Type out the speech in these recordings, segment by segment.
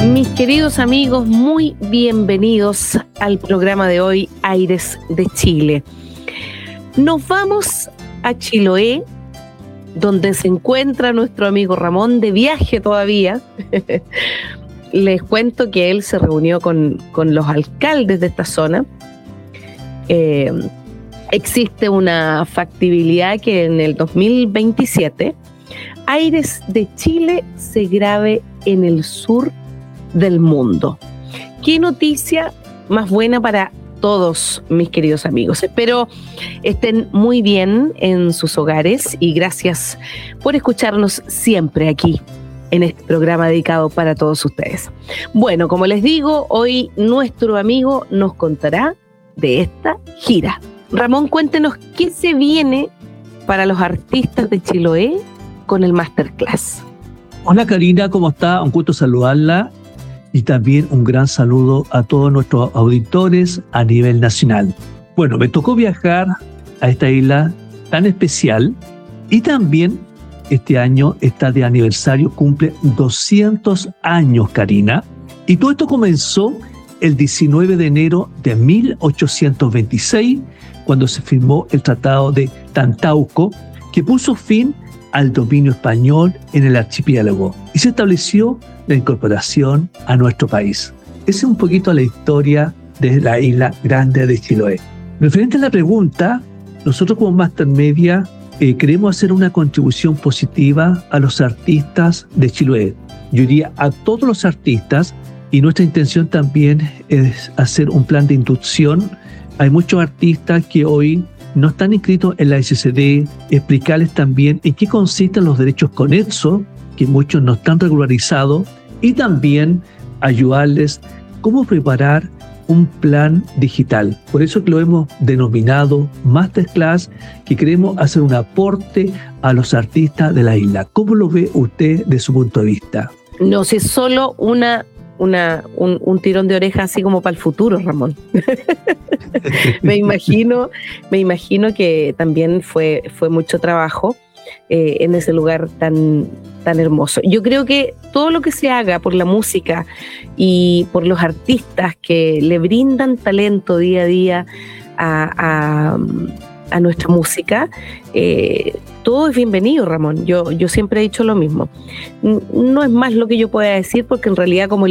Mis queridos amigos, muy bienvenidos al programa de hoy, Aires de Chile. Nos vamos a Chiloé, donde se encuentra nuestro amigo Ramón de viaje todavía. Les cuento que él se reunió con los alcaldes de esta zona. Existe una factibilidad que en el 2027 Aires de Chile se grabe en el sur del mundo. Qué noticia más buena para todos, mis queridos amigos. Espero estén muy bien en sus hogares y gracias por escucharnos siempre aquí en este programa dedicado para todos ustedes. Bueno, como les digo, hoy nuestro amigo nos contará de esta gira. Ramón, cuéntenos qué se viene para los artistas de Chiloé con el Masterclass. Hola Karina, ¿cómo está? Un gusto saludarla y también un gran saludo a todos nuestros auditores a nivel nacional. Bueno, me tocó viajar a esta isla tan especial y también este año está de aniversario, cumple 200 años, Karina. Y todo esto comenzó el 19 de enero de 1826, cuando se firmó el Tratado de Tantauco, que puso fin al dominio español en el archipiélago y se estableció la incorporación a nuestro país. Esa es un poquito la historia de la isla grande de Chiloé. Referente a la pregunta, nosotros como Master Media queremos hacer una contribución positiva a los artistas de Chiloé. Yo diría a todos los artistas, y nuestra intención también es hacer un plan de inducción. Hay muchos artistas que hoy no están inscritos en la SCD, explicarles también en qué consisten los derechos conexos, que muchos no están regularizados, y también ayudarles cómo preparar un plan digital. Por eso que lo hemos denominado Masterclass, que queremos hacer un aporte a los artistas de la isla. ¿Cómo lo ve usted de su punto de vista? No sé, solo un tirón de oreja así como para el futuro, Ramón. me imagino que también fue mucho trabajo en ese lugar tan hermoso. Yo creo que todo lo que se haga por la música y por los artistas que le brindan talento día a día a nuestra música, todo es bienvenido, Ramón. Yo siempre he dicho lo mismo. No es más lo que yo pueda decir, porque en realidad, como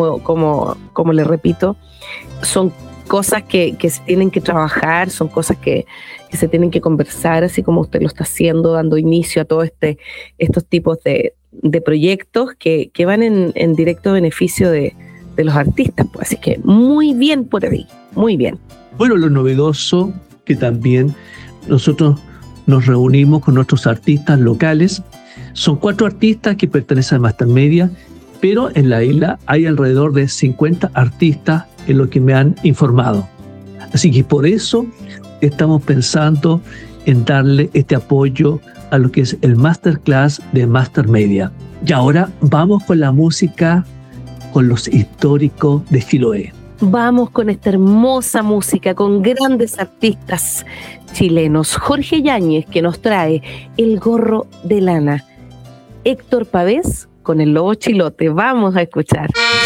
le repito, son cosas que se tienen que trabajar, son cosas que se tienen que conversar, así como usted lo está haciendo, dando inicio a todos estos tipos de proyectos que van en directo beneficio de los artistas. Pues. Así que muy bien por ahí, muy bien. Bueno, lo novedoso que también nosotros nos reunimos con nuestros artistas locales. Son 4 artistas que pertenecen a Master Media, pero en la isla hay alrededor de 50 artistas en lo que me han informado. Así que por eso estamos pensando en darle este apoyo a lo que es el Masterclass de Master Media. Y ahora vamos con la música, con los históricos de Chiloé. Vamos con esta hermosa música, con grandes artistas chilenos. Jorge Yáñez, que nos trae El gorro de lana. Héctor Pavés con El lobo chilote. Vamos a escuchar.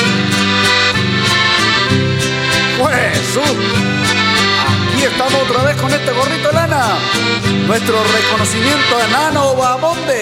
Pues, aquí estamos otra vez con este gorrito de lana. Nuestro reconocimiento a Nano Bamonde.